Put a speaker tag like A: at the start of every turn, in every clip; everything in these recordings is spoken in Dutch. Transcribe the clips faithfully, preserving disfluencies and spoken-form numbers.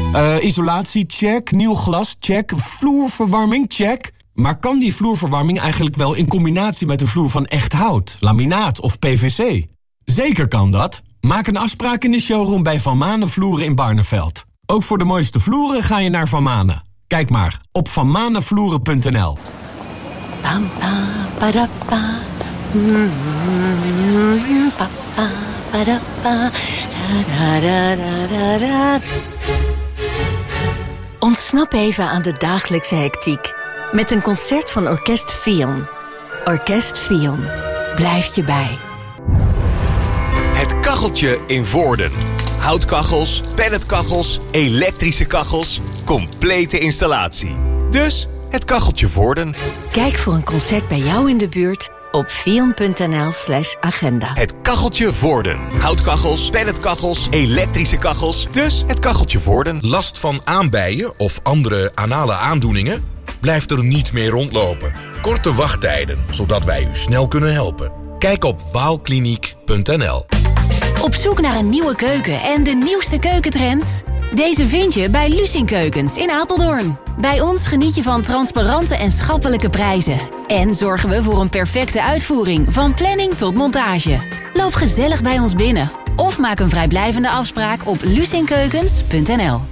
A: Uh, isolatie, check. Nieuw glas, check. Vloerverwarming, check. Maar kan die vloerverwarming eigenlijk wel in combinatie met een vloer van echt hout, laminaat of P V C? Zeker kan dat. Maak een afspraak in de showroom bij Van Manen Vloeren in Barneveld. Ook voor de mooiste vloeren ga je naar Van Manen. Kijk maar op van manen vloeren punt n l.
B: Pam, pam, padappa. Mm, pa, pa, padappa. Da, da, da, da, da. Ontsnap even aan de dagelijkse hectiek met een concert van Orkest Fion. Orkest Fion blijft je bij.
C: Het kacheltje in Voorden. Houtkachels, pelletkachels, elektrische kachels, complete installatie. Dus het kacheltje Voorden.
B: Kijk voor een concert bij jou in de buurt op fion punt n l slash agenda.
C: Het kacheltje Voorden. Houtkachels, pelletkachels, elektrische kachels, dus het kacheltje Voorden.
D: Last van aanbijen of andere anale aandoeningen? Blijf er niet meer rondlopen. Korte wachttijden, zodat wij u snel kunnen helpen. Kijk op waalkliniek punt n l.
E: Op zoek naar een nieuwe keuken en de nieuwste keukentrends? Deze vind je bij Lucien Keukens in Apeldoorn. Bij ons geniet je van transparante en schappelijke prijzen. En zorgen we voor een perfecte uitvoering, van planning tot montage. Loop gezellig bij ons binnen of maak een vrijblijvende afspraak op lucien keukens punt n l.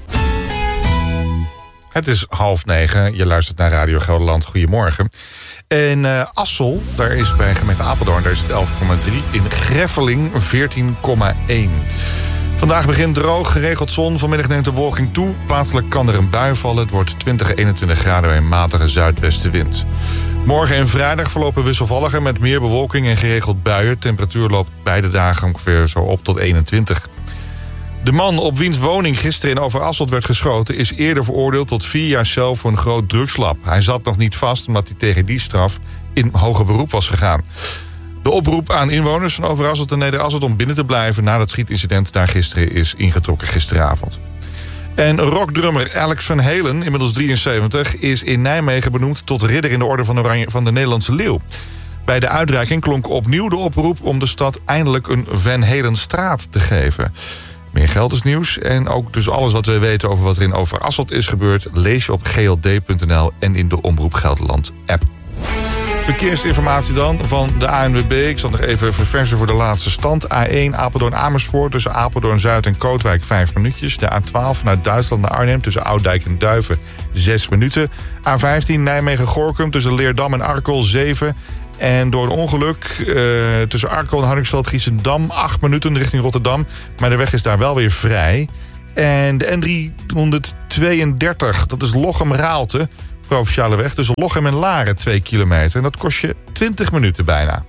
F: Het is half negen, je luistert naar Radio Gelderland. Goedemorgen. In uh, Assel, daar is bij gemeente Apeldoorn, daar is het elf komma drie. In Greffeling veertien komma één. Vandaag begint droog, geregeld zon. Vanmiddag neemt de bewolking toe. Plaatselijk kan er een bui vallen. Het wordt twintig à eenentwintig graden bij een matige zuidwestenwind. Morgen en vrijdag verlopen wisselvalliger met meer bewolking en geregeld buien. Temperatuur loopt beide dagen ongeveer zo op tot eenentwintig. De man op wiens woning gisteren in Overasselt werd geschoten is eerder veroordeeld tot vier jaar cel voor een groot drugslab. Hij zat nog niet vast omdat hij tegen die straf in hoger beroep was gegaan. De oproep aan inwoners van Overasselt en Nederasselt om binnen te blijven na dat schietincident daar gisteren is ingetrokken gisteravond. En rockdrummer Alex Van Halen, inmiddels drieënzeventig, is in Nijmegen benoemd tot ridder in de orde van Oranje van de Nederlandse Leeuw. Bij de uitreiking klonk opnieuw de oproep om de stad eindelijk een Van Halenstraat te geven. Meer Geldersnieuws en ook dus alles wat we weten over wat er in Overasselt is gebeurd lees je op g l d punt n l en in de Omroep Gelderland app. Verkeersinformatie dan van de A N W B. Ik zal nog even verversen voor de laatste stand. A één Apeldoorn-Amersfoort tussen Apeldoorn-Zuid en Kootwijk vijf minuutjes. De A twaalf vanuit Duitsland naar Arnhem tussen Ouddijk en Duiven zes minuten. A vijftien Nijmegen-Gorinchem tussen Leerdam en Arkel zeven. En door een ongeluk uh, tussen Arkel en Hardingsveld-Giessendam acht minuten richting Rotterdam. Maar de weg is daar wel weer vrij. En de N driehonderdtweeëndertig, dat is Lochem-Raalte, provinciale weg tussen Lochem en Laren twee kilometer. En dat kost je twintig minuten bijna.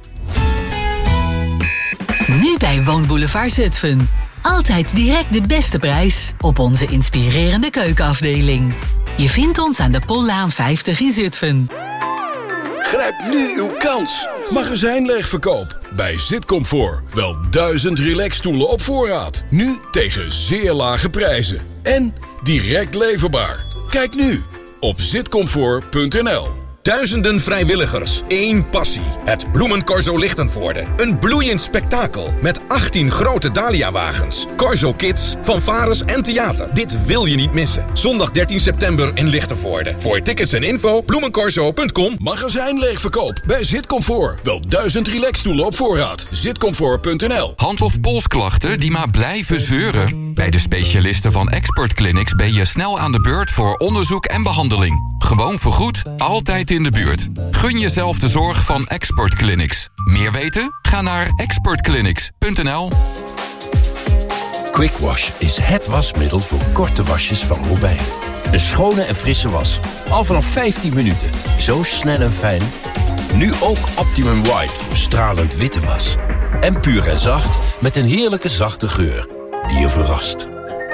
G: Nu bij Woonboulevard Zutphen. Altijd direct de beste prijs op onze inspirerende keukenafdeling. Je vindt ons aan de Pollaan vijftig in Zutphen.
H: Grijp nu uw kans. Magazijnleegverkoop bij Zitcomfort. Wel duizend relaxstoelen op voorraad. Nu tegen zeer lage prijzen. En direct leverbaar. Kijk nu op zitcomfort punt n l.
I: Duizenden vrijwilligers, één passie. Het Bloemencorso Lichtenvoorde. Een bloeiend spektakel met achttien grote Dahlia-wagens. Corso Kids, fanfares en theater. Dit wil je niet missen. Zondag dertien september in Lichtenvoorde. Voor tickets en info bloemencorso punt com.
H: Magazijnleegverkoop bij Zitcomfort. Wel duizend relaxstoelen op voorraad. zitcomfort punt n l.
J: Hand- of polsklachten die maar blijven zeuren? Bij de specialisten van Expert Clinics ben je snel aan de beurt voor onderzoek en behandeling. Gewoon vergoed, altijd in de buurt. Gun jezelf de zorg van Expert Clinics. Meer weten? Ga naar expert clinics punt n l.
K: Quick Wash is het wasmiddel voor korte wasjes van Robijn. Een schone en frisse was. Al vanaf vijftien minuten. Zo snel en fijn. Nu ook Optimum White voor stralend witte was. En puur en zacht met een heerlijke zachte geur die je verrast.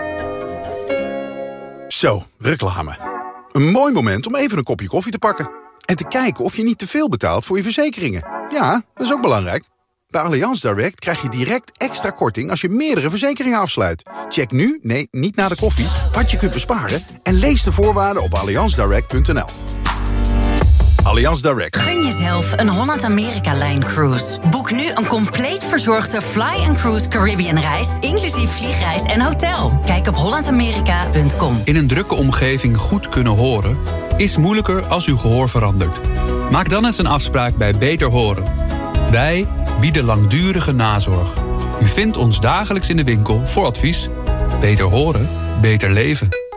L: Zo, reclame. Een mooi moment om even een kopje koffie te pakken. En te kijken of je niet te veel betaalt voor je verzekeringen. Ja, dat is ook belangrijk. Bij Allianz Direct krijg je direct extra korting als je meerdere verzekeringen afsluit. Check nu, nee, niet na de koffie, wat je kunt besparen en lees de voorwaarden op allianz direct punt n l. Allianz Direct.
M: Gun jezelf een Holland-Amerika-lijn-cruise. Boek nu een compleet verzorgde Fly and Cruise Caribbean-reis... inclusief vliegreis en hotel. Kijk op holland amerika punt com.
N: In een drukke omgeving goed kunnen horen... is moeilijker als uw gehoor verandert. Maak dan eens een afspraak bij Beter Horen. Wij bieden langdurige nazorg. U vindt ons dagelijks in de winkel voor advies. Beter horen, beter leven.